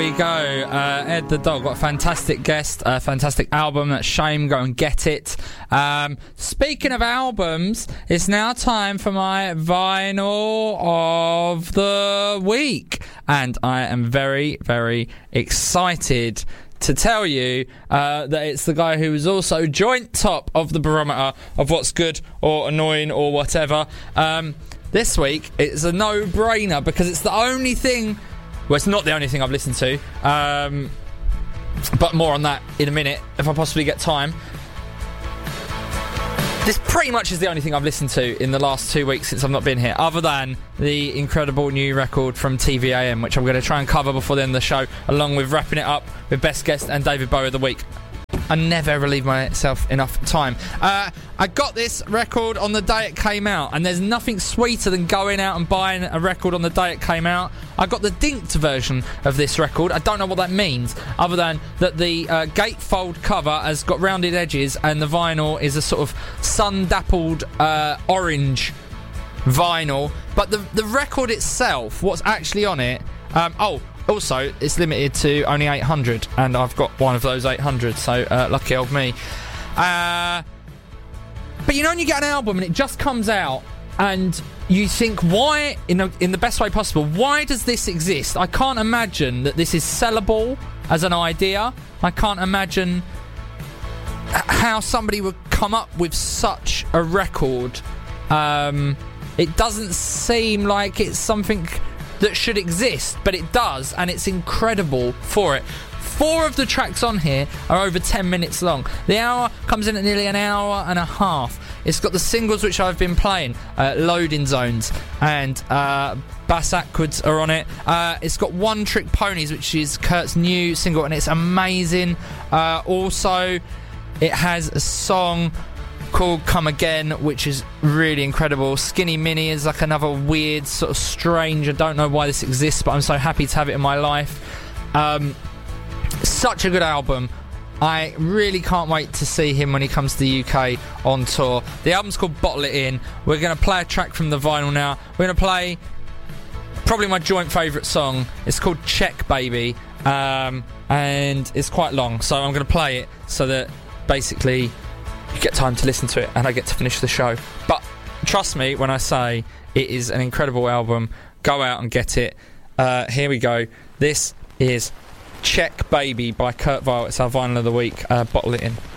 There we go. Ed the Dog, what a fantastic guest, a fantastic album. That's Shame, go and get it. Speaking of albums, it's now time for my vinyl of the week, and I am very, very excited to tell you that it's the guy who is also joint top of the barometer of what's good or annoying or whatever. This week it's a no-brainer because it's the only thing. Well, it's not the only thing I've listened to, but more on that in a minute, if I possibly get time. This pretty much is the only thing I've listened to in the last 2 weeks since I've not been here, other than the incredible new record from TVAM, which I'm going to try and cover before the end of the show, along with wrapping it up with Best Guest and David Bowie of the Week. I never ever leave myself enough time. I got this record on the day it came out, and there's nothing sweeter than going out and buying a record on the day it came out. I got the dinked version of this record. I don't know what that means, other than that the gatefold cover has got rounded edges and the vinyl is a sort of sun-dappled orange vinyl. But the record itself, what's actually on it... Also, it's limited to only 800, and I've got one of those 800, so lucky old me. But you know when you get an album and it just comes out, and you think, why, in the best way possible, why does this exist? I can't imagine that this is sellable as an idea. I can't imagine how somebody would come up with such a record. It doesn't seem like it's something that should exist, but it does, and it's incredible for it. 4 of the tracks on here are over 10 minutes long. The hour comes in at nearly an hour and a half. It's got the singles which I've been playing, Loading Zones, and Bass Ackwards are on it. It's got One Trick Ponies, which is Kurt's new single, and it's amazing. Also, it has a song called Come Again, which is really incredible. Skinny Mini is like another weird, sort of strange, I don't know why this exists, but I'm so happy to have it in my life. Such a good album. I really can't wait to see him when he comes to the UK on tour. The album's called Bottle It In. We're going to play a track from the vinyl now. We're going to play probably my joint favourite song. It's called Check Baby, and it's quite long, so I'm going to play it so that basically you get time to listen to it and I get to finish the show. But trust me when I say it is an incredible album. Go out and get it. Here we go. This is Check Baby by Kurt Vile. It's our vinyl of the week. Bottle It In.